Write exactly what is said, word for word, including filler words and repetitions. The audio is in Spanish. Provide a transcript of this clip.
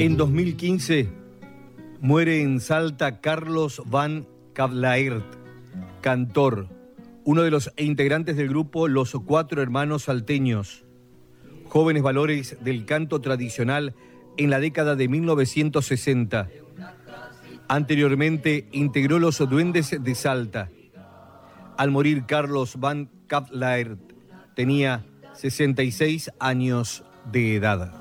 En dos mil quince muere en Salta Carlos van Cavlaert, cantor, uno de los integrantes del grupo Los Cuatro Hermanos Salteños, jóvenes valores del canto tradicional en la década de mil novecientos sesenta. Anteriormente integró Los Duendes de Salta. Al morir Carlos van Cavlaert tenía sesenta y seis años de edad.